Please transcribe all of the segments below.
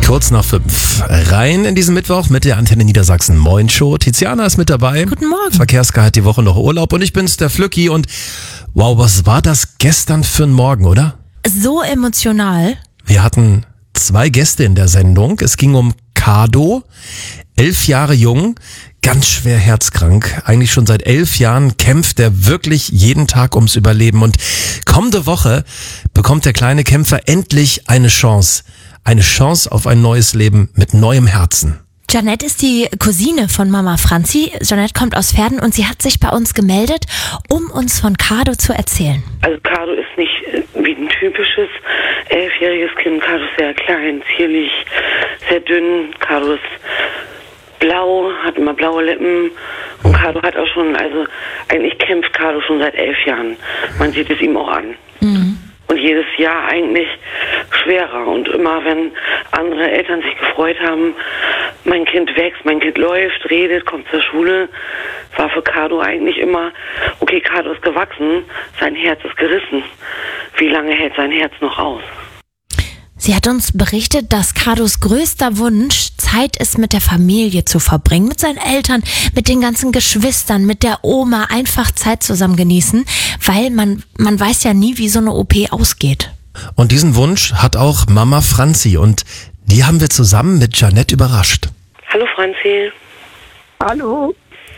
Kurz nach 5. Rein in diesen Mittwoch mit der Antenne Niedersachsen Moin Show. Tiziana ist mit dabei. Guten Morgen. Verkehrska hat die Woche noch Urlaub und ich bin's, der Flücki. Und wow, was war das gestern für ein Morgen, oder? So emotional. Wir hatten 2 Gäste in der Sendung. Es ging um Kado, 11 Jahre jung, ganz schwer herzkrank. Eigentlich schon seit 11 Jahren kämpft er wirklich jeden Tag ums Überleben. Und kommende Woche bekommt der kleine Kämpfer endlich eine Chance. Eine Chance auf ein neues Leben mit neuem Herzen. Janette ist die Cousine von Mama Franzi. Janette kommt aus Verden und sie hat sich bei uns gemeldet, um uns von Kado zu erzählen. Also Kado ist nicht wie ein typisches 11-jähriges Kind. Kado ist sehr klein, zierlich, sehr dünn. Kado ist blau, hat immer blaue Lippen. Und Kado hat auch schon, also eigentlich kämpft Kado schon seit 11 Jahren. Man sieht es ihm auch an. Mhm. Und jedes Jahr eigentlich schwerer. Und immer wenn andere Eltern sich gefreut haben, mein Kind wächst, mein Kind läuft, redet, kommt zur Schule, war für Kado eigentlich immer, okay, Kado ist gewachsen, sein Herz ist gerissen. Wie lange hält sein Herz noch aus? Sie hat uns berichtet, dass Kados größter Wunsch Zeit ist, mit der Familie zu verbringen, mit seinen Eltern, mit den ganzen Geschwistern, mit der Oma, einfach Zeit zusammen genießen, weil man weiß ja nie, wie so eine OP ausgeht. Und diesen Wunsch hat auch Mama Franzi und die haben wir zusammen mit Janette überrascht. Hallo Franzi. Hallo.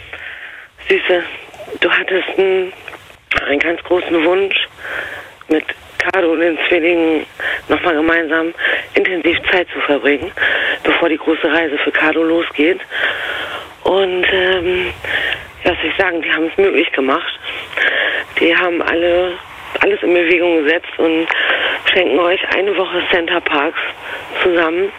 Süße, du hattest einen ganz großen Wunsch, mit Kado und den Zwillingen nochmal gemeinsam intensiv Zeit zu verbringen, bevor die große Reise für Kado losgeht. Und was soll ich sagen, die haben es möglich gemacht. Die haben alles in Bewegung gesetzt und schenken euch eine Woche Center Parks zusammen.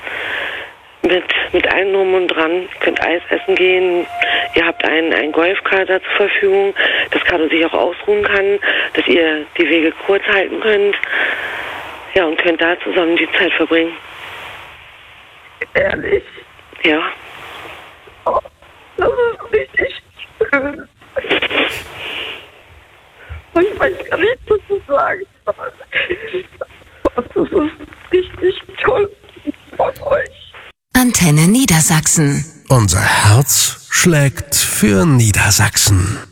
Mit allem drum und dran. Ihr könnt Eis essen gehen. Ihr habt ein Golfkader zur Verfügung, dass Kado sich auch ausruhen kann, dass ihr die Wege kurz halten könnt. Ja, und könnt da zusammen die Zeit verbringen. Ehrlich? Ja. Oh, das ist richtig schön. Ich weiß gar nicht, was zu sagen. Das ist richtig toll von euch. Antenne Niedersachsen. Unser Herz schlägt für Niedersachsen.